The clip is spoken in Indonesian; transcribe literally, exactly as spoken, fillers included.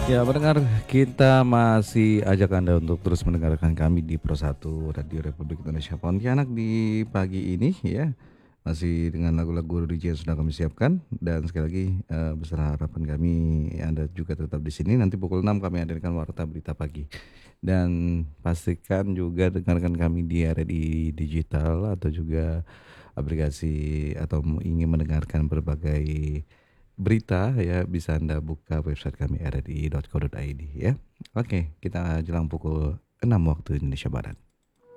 Ya, pendengar, kita masih ajak Anda untuk terus mendengarkan kami di Pro satu Radio Republik Indonesia Pontianak di pagi ini ya. Masih dengan lagu-lagu religi yang sudah kami siapkan dan sekali lagi eh, besar harapan kami Anda juga tetap di sini. Nanti pukul enam kami hadirkan Warta Berita Pagi. Dan pastikan juga dengarkan kami di R R I Digital atau juga aplikasi atau ingin mendengarkan berbagai berita ya bisa Anda buka website kami r r i dot co dot i d ya. Oke, kita jelang pukul enam waktu Indonesia Barat.